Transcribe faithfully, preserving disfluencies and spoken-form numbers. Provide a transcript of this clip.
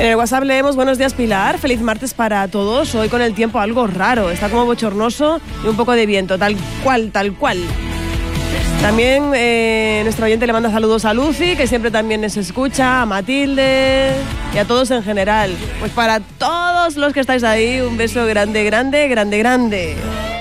En el WhatsApp leemos: buenos días, Pilar, feliz martes para todos. Hoy con el tiempo algo raro, está como bochornoso y un poco de viento, tal cual, tal cual. También eh, nuestro oyente le manda saludos a Lucy, que siempre también nos escucha, a Matilde y a todos en general. Pues para todos los que estáis ahí, un beso grande, grande, grande, grande.